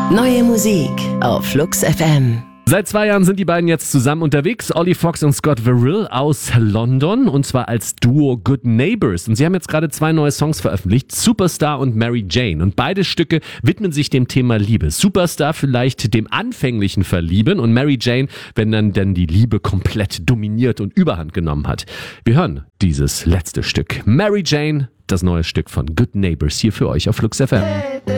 Neue Musik auf Flux FM. Seit 2 Jahren sind die beiden jetzt zusammen unterwegs, Ollie Fox und Scott Verrill aus London, und zwar als Duo Good Neighbors. Und sie haben jetzt gerade 2 neue Songs veröffentlicht, Superstar und Mary Jane. Und beide Stücke widmen sich dem Thema Liebe. Superstar vielleicht dem anfänglichen Verlieben und Mary Jane, wenn dann die Liebe komplett dominiert und Überhand genommen hat. Wir hören dieses letzte Stück. Mary Jane, das neue Stück von Good Neighbors, hier für euch auf Flux FM.